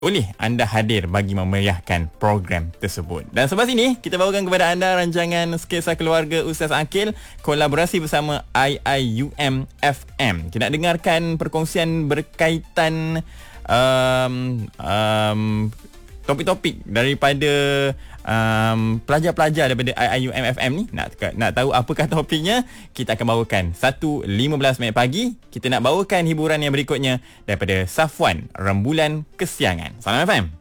boleh anda hadir bagi memeriahkan program tersebut. Dan sebelah sini, kita bawakan kepada anda rancangan Sketsa Keluarga Ustaz Aqil, kolaborasi bersama IIUM FM. Kita nak dengarkan perkongsian berkaitan topik-topik daripada pelajar-pelajar daripada IIUM FM ni. Nak tahu apakah topiknya? Kita akan bawakan 1.15 minit pagi. Kita nak bawakan hiburan yang berikutnya daripada Safwan, Rembulan Kesiangan. Salam FM.